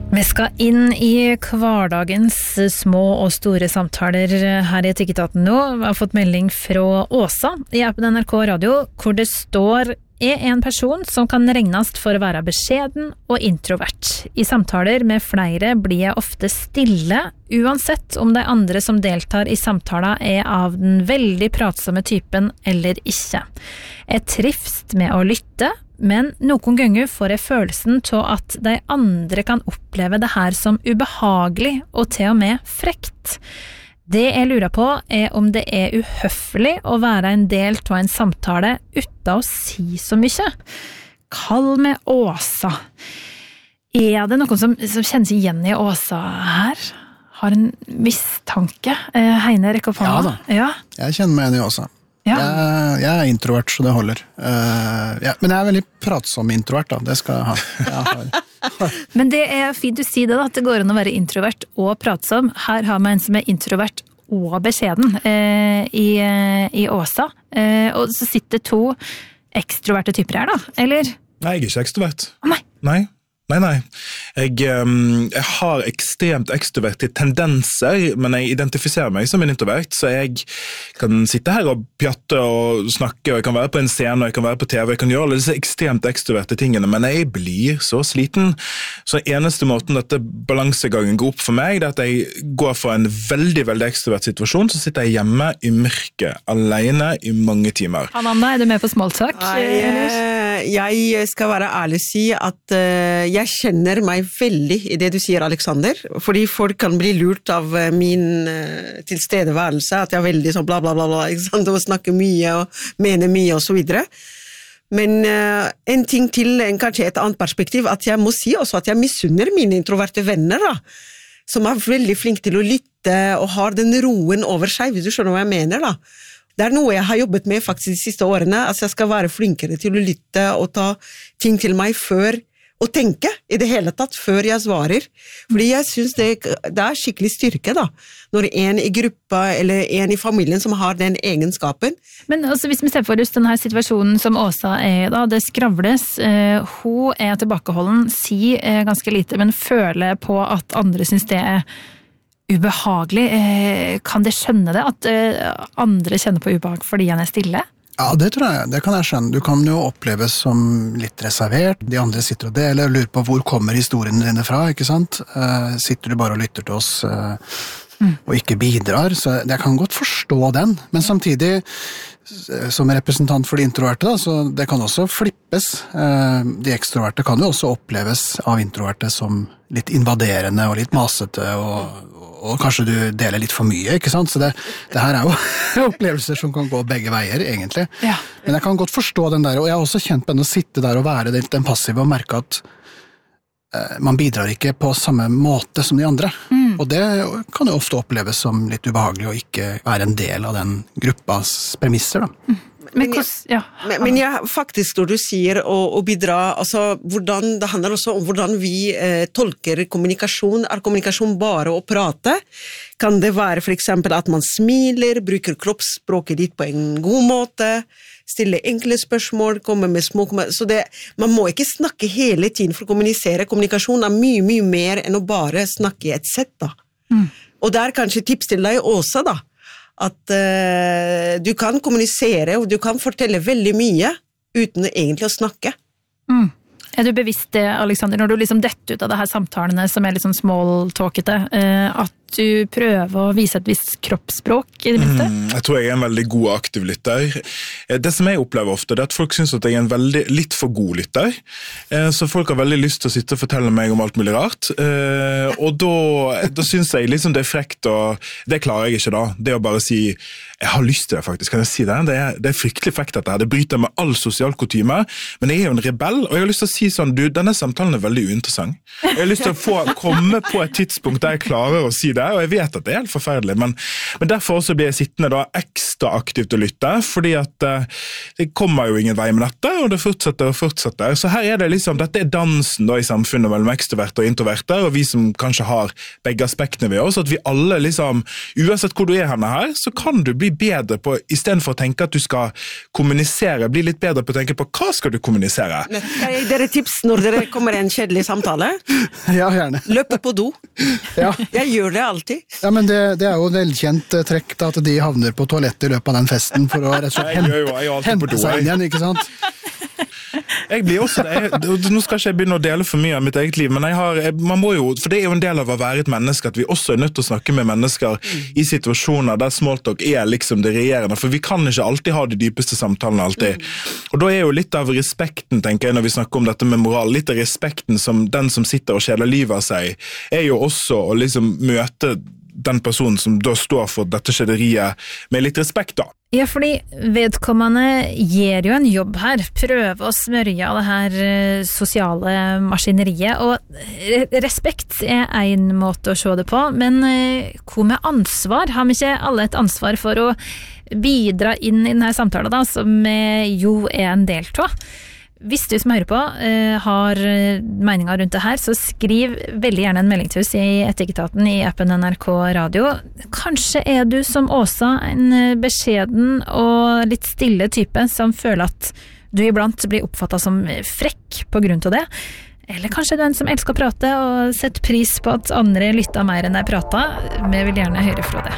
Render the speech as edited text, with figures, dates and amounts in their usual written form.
Vi skal inn i hverdagens små og store samtaler her i Etikketaten nå. Vi har fått melding fra Åsa i appen NRK Radio, hvor det står en person som kan regnes for å være beskjeden og introvert. I samtaler med flere blir jeg ofte stille, uansett om de andre som deltar i samtalen av den veldig pratsomme typen eller ikke. Jeg trives med å lytte, men noen ganger får jeg følelsen til at de andre kan oppleve det her som ubehagelig og til og med frekt. Det jeg lurer på om det uhøflig å være en del av en samtale uten å si så mye. Kall meg Åsa. Det noen som kjenner seg igjen i Åsa her? Har en mistanke? Heine, rekk opp hånda. Ja da, jeg kjenner meg igjen i Åsa. Ja. Jeg introvert, så det holder. Men jeg veldig pratsom introvert, da. Det skal jeg ha. Men det fint du sier det, da, at det går an å være introvert og pratsom. Her har vi en som ikke og beskjeden i Åsa. Og så sitter to ekstroverte typer her, da, eller? Nei, jeg ikke ekstrovert. Nei. Nei. Jeg har ekstremt ekstroverte tendenser, men jeg identifiserer meg som en introvert, så jeg kan sitte her og pjatte og snakke, og jeg kan være på en scene, og jeg kan være på TV, jeg kan gjøre alle disse ekstremt ekstroverte tingene, men jeg blir så sliten. Så eneste måten dette balansegangen går opp for meg, det at jeg går fra en veldig, veldig ekstrovert situasjon, så sitter jeg hjemme i mørket, alene i mange timer. Ananda, du med på smalltalk? Jeg skal være ærlig og si at jeg kjenner meg veldig i det du sier, Alexander, fordi folk kan bli lurt av min tilstedeværelse, at jeg veldig sånn bla bla bla, ikke sant, og snakker mye og mener mye og så videre. Men en ting til, kanskje et annet perspektiv, at jeg må si også at jeg misunner mine introverte venner, da, som veldig flinke til å lytte og har den roen over seg, hvis du skjønner hva jeg mener, da. Det noe jeg har jobbet med faktisk de siste årene, at jeg skal være flinkere til å lytte og ta ting til meg før, og tenke i det hele tatt før jeg svarer. Fordi jeg synes det skikkelig styrke da, når en i gruppa eller en i familien som har den egenskapen. Men altså, hvis vi ser for oss denne situasjonen som Åsa da, det skravles, hun tilbakeholden, sier ganske lite, men føler på at andre synes det ubehagelig. Kan det skjønne det, at andre kjenner på ubehag fordi han stille? Ja, det tror jeg. Det kan jeg skjønne. Du kan jo oppleves som litt reservert. De andre sitter og deler og lurer på hvor kommer historiene dine fra, ikke sant? Sitter du bare og lytter til oss og ikke bidrar? Så jeg kan godt forstå den. Men samtidig, som representant for de introverte, da, så det kan også flippes. De ekstroverte kan jo også oppleves av introverte som litt invaderende og litt masete og kanskje du deler litt for mye, ikke sant? Så det her jo opplevelser som kan gå begge veier, egentlig. Ja. Men jeg kan godt forstå den der, og jeg har også kjent på den å sitte der og være den passive og merke at man bidrar ikke på samme måte som de andre. Og det kan jo ofte oppleves som litt ubehagelig å ikke være en del av den gruppas premisser, da. Men faktisk når du sier å bidra, altså det handler også om hvordan vi tolker kommunikasjon. Kommunikasjon bare å prate? Kan det være for eksempel at man smiler, bruker kroppsspråket ditt på en god måte, stiller enkle spørsmål, kommer med små så man må ikke snakke hele tiden for å kommunisere. Kommunikasjon mye, mye mer enn å bare snakke i et sett da. Og der kanskje tips til deg også da, at du kan kommunisere, og du kan fortelle veldig mye uten egentlig å snakke. Du bevisst det, Alexander, når du liksom detter ut av det her samtalene som litt sånn small-talkete, at du prøver å vise et visst kroppsspråk i det minste? Jeg tror jeg en veldig god og aktiv lytter. Det som jeg opplever ofte, det at folk synes at jeg en litt for god lytter. Så folk har veldig lyst til å sitte og fortelle meg om alt mulig rart. Og da synes jeg liksom det frekt, og det klarer jeg ikke da. Det å bare si, jeg har lyst til det faktisk, kan jeg si det? Det fryktelig frekt dette her. Det bryter med all sosial kutyme, men jeg jo en rebell, og jeg har lyst til å si sånn, denne samtalen veldig uinteressant. Jeg har lyst til å komme på et tidspunkt der jeg klarer å si det det, og jeg vet at det helt forferdelig, men derfor også blir jeg sittende da ekstra aktivt å lytte, fordi at det kommer jo ingen vei med dette, og det fortsetter og fortsetter. Så her det liksom, dette dansen da i samfunnet mellom ekstroverte og introverte, og vi som kanskje har begge aspektene ved oss, at vi alle liksom, uansett hvor du henne her, så kan du bli bedre på, i stedet for å tenke at du skal kommunisere, bli litt bedre på å tenke på hva skal du kommunisere. Skal jeg gi dere tips når dere kommer i en kjedelig samtale? Ja, gjerne. Løpe på do. Ja. Jeg gjør det alltid. Ja, men det jo velkjent trekk da, at de havner på toalettet i løpet av den festen for å rett og slett hente seg inn igjen, ikke sant? Jeg blir også nå skal ikke jeg begynne å dele for mye av mitt eget liv, men man må jo, for det jo en del av å være et menneske, at vi også nødt til å snakke med mennesker i situasjoner der smalltalk liksom det regjerende, for vi kan ikke alltid ha de dypeste samtalene alltid. Og da jo litt av respekten, tenker jeg, når vi snakker om dette med moral, litt av respekten som den som sitter og kjeder livet av seg, jo også å liksom møte den personen som da står for dette kjederiet med litt respekt da. Ja, fordi vedkommende gjør jo en jobb her, prøver å smørje av det her sosiale maskineriet, og respekt en måte å se det på, men hva med ansvar? Har vi ikke alle et ansvar for å bidra inn i denne samtalen da, som jo en del av? Hvis du som hører på har meninger rundt det her, så skriv veldig gjerne en melding til oss i Etikketaten i appen NRK Radio. Kanskje du som Åsa en beskjeden og litt stille type som føler at du iblant blir oppfattet som frekk på grunn av det. Eller kanskje du en som elsker å prate og setter pris på at andre lytter mer enn de prater. Vi vil gjerne høre fra det.